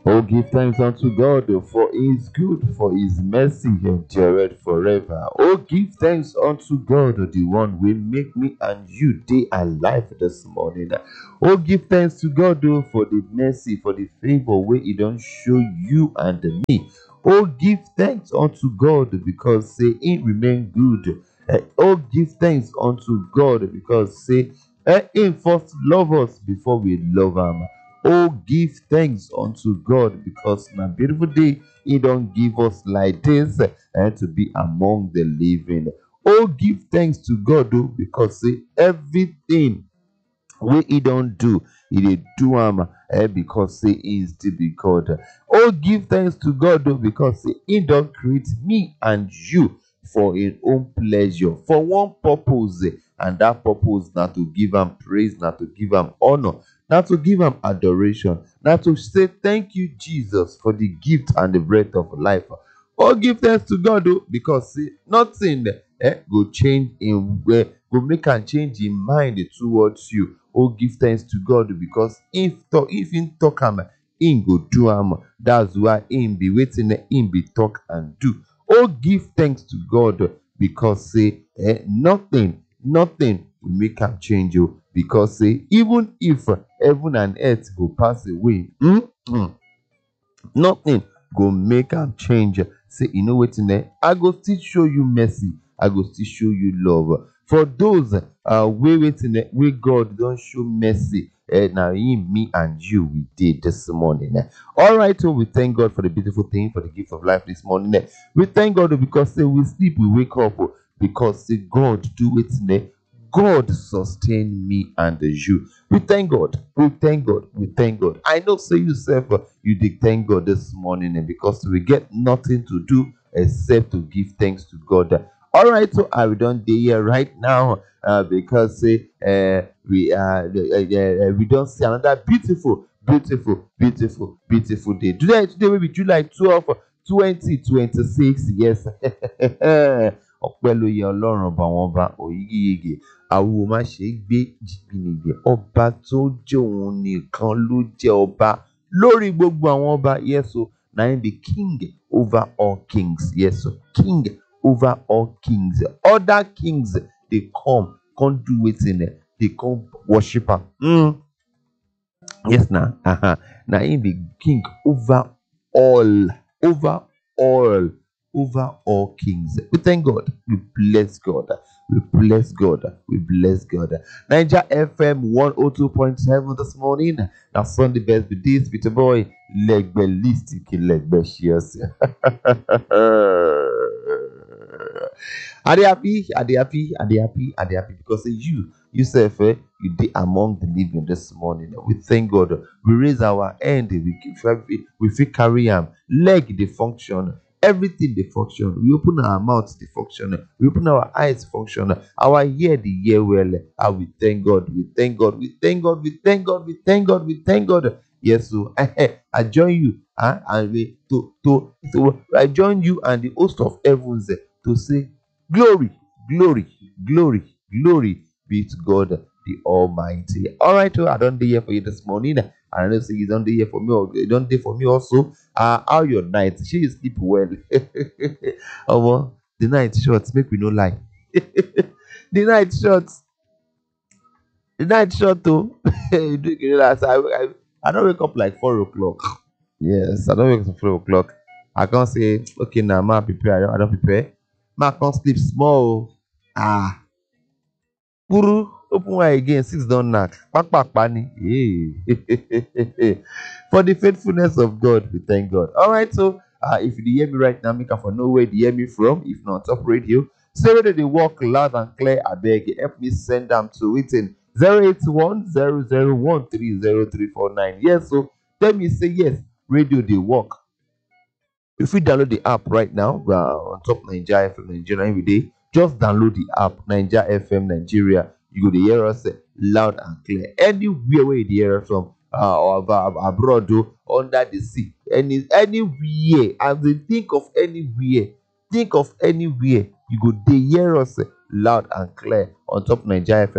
Oh, give thanks unto God, for he is good, for his mercy endureth forever. Oh, give thanks unto God, the one will make me and you day alive this morning. Oh, give thanks to God for the mercy, for the favor where he don't show you and me. Oh, give thanks unto God because say he remain good. Oh, give thanks unto God because say he first love us before we love him. Oh, give thanks unto God because on a beautiful day he don't give us like this and to be among the living. Oh, give thanks to God because say everything wey he don't do, he dey do am because say he still be God. Oh, give thanks to God because say he don't create me and you for his own pleasure, for one purpose, and that purpose na to give am praise, na to give am honor, na to give am adoration, na to say thank you, Jesus, for the gift and the breath of life. Oh, give thanks to God because say nothing go change in go make am change im mind towards you. Oh, give thanks to God because if him talk am, him go do am. That's why him be waiting, him be talk and do. Oh, give thanks to God because say nothing will make am change because say even if heaven and earth go pass away, nothing go make am change. Say you know wetin, I go still show you mercy, I go still show you love. For those wey God don show mercy, na him, me and you we did this morning. All right, so we thank God for the beautiful thing, for the gift of life this morning. We thank God because say we sleep, we wake up because say God do wetin, God sustain me and you. We thank God. We thank God. We thank God. I know, say yourself, you did thank God this morning because we get nothing to do except to give thanks to God. All right, so I will done day here right now because we don't see another beautiful day. Today will be July 12th, 2026. Yes. Ọpẹ́ ló yẹ Ọlọ́run ọba àwọn ọba òyígíyigì àwòwò má ṣe é gbé jìgbìnìgbè ọba tó jẹ́ òun nìkan ló jẹ́ ọba lórí gbogbo àwọn ọba. Yes o, na him be king over all kings. Yes o, king over all kings. Other kings dey come do wetin, dey come worship am. Yes na, na him be king over all, over all. Over all kings. We thank God. We bless God. We bless God. We bless God. Niger FM 102.7 this morning. Now Sunday best with this with a boy Legbelistic Legbecious. Are they happy? Are they happy? Are they happy? Are they happy? Because you yourself, you did among the living this morning. We thank God. We raise our hand. We feel carry am. Leg the function. Everything they function. We open our mouths, they function. We open our eyes, function. Our ear, the hear well. And we thank God. We thank God. We thank God. We thank God. We thank God. We thank God. Yes, so I join you, and we I join you and the host of heavens to say, glory, glory, glory, glory be to God the Almighty. All right, so I don't do here for you this morning. I know say you don't do here for me, or you don't do for me also. How your night? She you sleep well. Oh well, the night short, make we no lie. The night short. The night short though. You do get relax. I don't wake up like 4 o'clock. Yes, I don't wake up at 4 o'clock. I can't say okay now, ma prepare. I don't prepare. Ma can't sleep small. Puru, open wide again, 6 don knack. Pak pani. Hey. For the faithfulness of God, we thank God. All right, so if you hear me right now, make up for know where you hear me from. If not, top radio. Say whether they walk loud and clear, I beg you, help me send them to it in 081 001300349. Yes, so tell me, say yes, radio they work. If you download the app right now, on top Nigeria FM Nigeria every day, just download the app Nigeria FM Nigeria. You go to hear us loud and clear anywhere where you hear us from, or abroad or under the sea, anywhere. As they think of anywhere, you go to hear us loud and clear on top Nigeria FM.